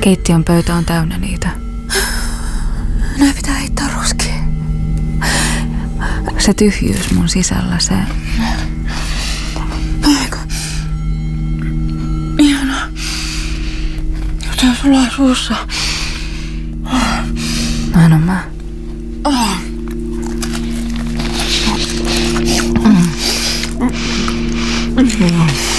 Keittiön pöytä on täynnä niitä. Ne pitää heittää roskiin. Se tyhjyys mun sisällä, se... Aika. Ihanaa. Jotain sulaa suussa. Mä en oo mä. Oh.